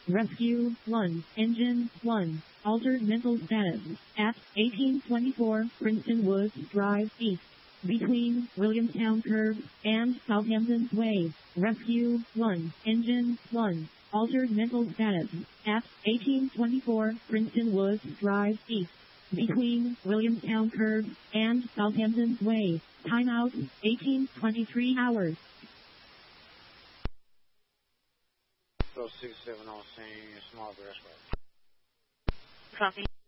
Rescue 1, Engine 1, altered mental status, at 1824 Princeton Woods Drive East, between Williamstown Curve and Southampton Way. Rescue 1, Engine 1, altered mental status, at 1824 Princeton Woods Drive East, between Williamstown Curve and Southampton Way. Timeout, 1823 hours. 67 on scene, small grass. Copy.